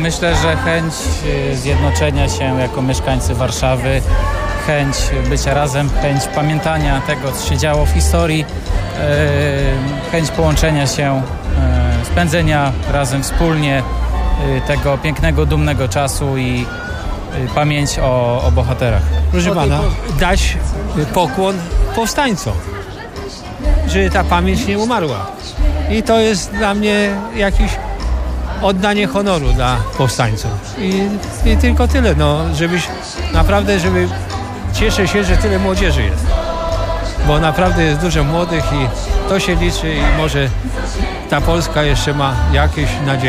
myślę, że chęć zjednoczenia się jako mieszkańcy Warszawy, chęć bycia razem, chęć pamiętania tego, co się działo w historii, chęć połączenia się, spędzenia razem wspólnie tego pięknego, dumnego czasu i pamięć o bohaterach. Proszę pana, dać pokłon powstańcom, żeby ta pamięć nie umarła. I to jest dla mnie jakieś oddanie honoru dla powstańców. I tylko tyle, żeby cieszę się, że tyle młodzieży jest. Bo naprawdę jest dużo młodych i to się liczy i może ta Polska jeszcze ma jakieś nadzieje.